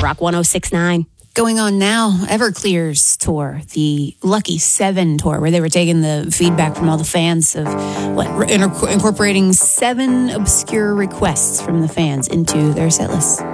Rock 106.9. Going on now, Everclear's tour, the Lucky 7 tour, where they were taking the feedback from all the fans of incorporating 7 obscure requests from the fans into their set list.